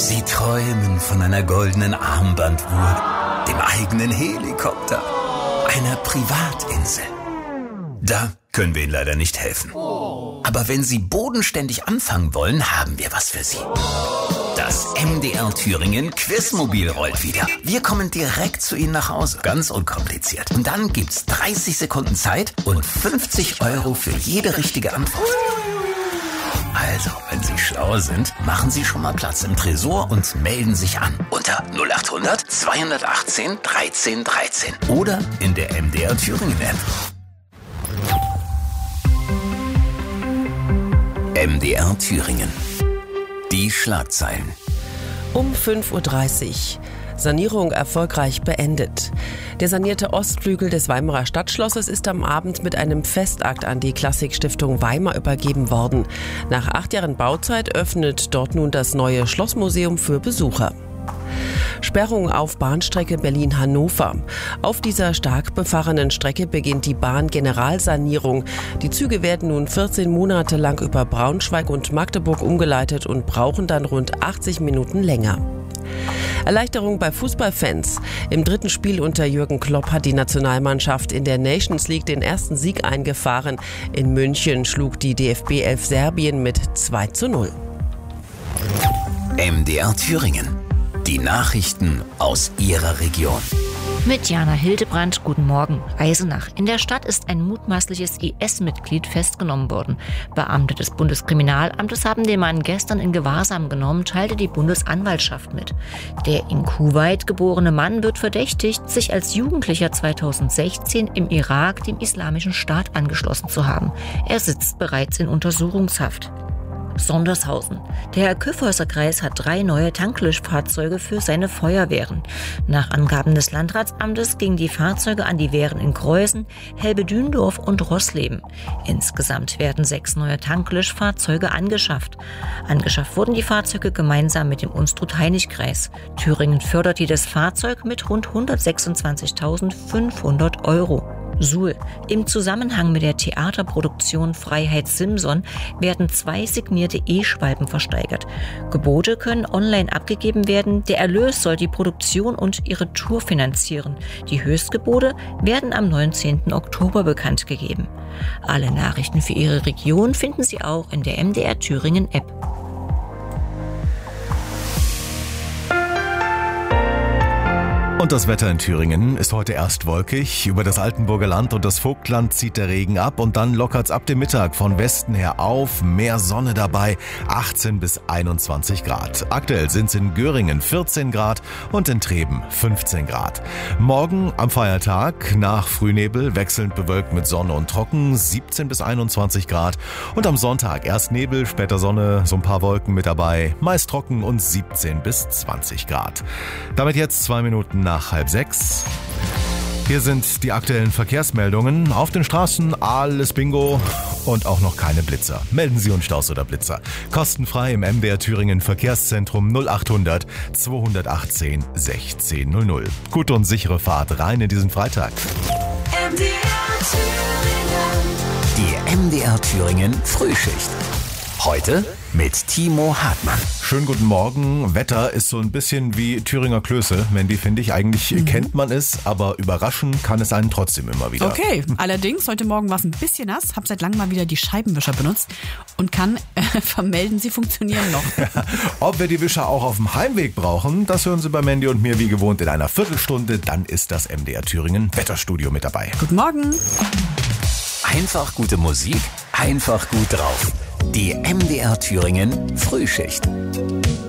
Sie träumen von einer goldenen Armbanduhr, dem eigenen Helikopter, einer Privatinsel. Da können wir Ihnen leider nicht helfen. Aber wenn Sie bodenständig anfangen wollen, haben wir was für Sie. Das MDR Thüringen Quizmobil rollt wieder. Wir kommen direkt zu Ihnen nach Hause. Ganz unkompliziert. Und dann gibt's 30 Sekunden Zeit und 50 € für jede richtige Antwort. Also, wenn Sie schlau sind, machen Sie schon mal Platz im Tresor und melden sich an. Unter 0800 218 13 13. Oder in der MDR Thüringen App. MDR Thüringen. Die Schlagzeilen. Um 5:30 Uhr. Sanierung erfolgreich beendet. Der sanierte Ostflügel des Weimarer Stadtschlosses ist am Abend mit einem Festakt an die Klassikstiftung Weimar übergeben worden. Nach 8 Jahren Bauzeit öffnet dort nun das neue Schlossmuseum für Besucher. Sperrung auf Bahnstrecke Berlin-Hannover. Auf dieser stark befahrenen Strecke beginnt die Bahn-Generalsanierung. Die Züge werden nun 14 Monate lang über Braunschweig und Magdeburg umgeleitet und brauchen dann rund 80 Minuten länger. Erleichterung bei Fußballfans. Im 3. Spiel unter Jürgen Klopp hat die Nationalmannschaft in der Nations League den ersten Sieg eingefahren. In München schlug die DFB 11 Serbien mit 2:0. MDR Thüringen. Die Nachrichten aus Ihrer Region. Mit Jana Hildebrand, guten Morgen. Eisenach. In der Stadt ist ein mutmaßliches IS-Mitglied festgenommen worden. Beamte des Bundeskriminalamtes haben den Mann gestern in Gewahrsam genommen, teilte die Bundesanwaltschaft mit. Der in Kuwait geborene Mann wird verdächtigt, sich als Jugendlicher 2016 im Irak dem Islamischen Staat angeschlossen zu haben. Er sitzt bereits in Untersuchungshaft. Sondershausen. Der Kyffhäuser Kreis hat 3 neue Tanklöschfahrzeuge für seine Feuerwehren. Nach Angaben des Landratsamtes gingen die Fahrzeuge an die Wehren in Kreuzen, Helbe-Dündorf und Rossleben. Insgesamt werden 6 neue Tanklöschfahrzeuge angeschafft. Angeschafft wurden die Fahrzeuge gemeinsam mit dem Unstrut-Hainich-Kreis. Thüringen fördert jedes Fahrzeug mit rund 126.500 €. Suhl. Im Zusammenhang mit der Theaterproduktion Freiheit Simson werden 2 signierte E-Schwalben versteigert. Gebote können online abgegeben werden. Der Erlös soll die Produktion und ihre Tour finanzieren. Die Höchstgebote werden am 19. Oktober bekannt gegeben. Alle Nachrichten für Ihre Region finden Sie auch in der MDR Thüringen App. Und das Wetter in Thüringen ist heute erst wolkig. Über das Altenburger Land und das Vogtland zieht der Regen ab und dann lockert's ab dem Mittag von Westen her auf. Mehr Sonne dabei, 18 bis 21 Grad. Aktuell sind's in Göringen 14 Grad und in Treben 15 Grad. Morgen am Feiertag nach Frühnebel wechselnd bewölkt mit Sonne und trocken 17 bis 21 Grad. Und am Sonntag erst Nebel, später Sonne, so ein paar Wolken mit dabei, meist trocken und 17 bis 20 Grad. Damit jetzt 2 Minuten nach 5:30. Hier sind die aktuellen Verkehrsmeldungen. Auf den Straßen alles Bingo und auch noch keine Blitzer. Melden Sie uns Staus oder Blitzer. Kostenfrei im MDR Thüringen Verkehrszentrum 0800 218 1600. Gute und sichere Fahrt rein in diesen Freitag. Die MDR Thüringen Frühschicht. Heute mit Timo Hartmann. Schönen guten Morgen. Wetter ist so ein bisschen wie Thüringer Klöße. Mandy, finde ich, eigentlich kennt man es, aber überraschen kann es einen trotzdem immer wieder. Okay, allerdings, heute Morgen war es ein bisschen nass, habe seit langem mal wieder die Scheibenwischer benutzt und kann vermelden, sie funktionieren noch. Ob wir die Wischer auch auf dem Heimweg brauchen, das hören Sie bei Mandy und mir wie gewohnt in einer Viertelstunde. Dann ist das MDR Thüringen Wetterstudio mit dabei. Guten Morgen. Einfach gute Musik, einfach gut drauf. Die MDR Thüringen Frühschicht.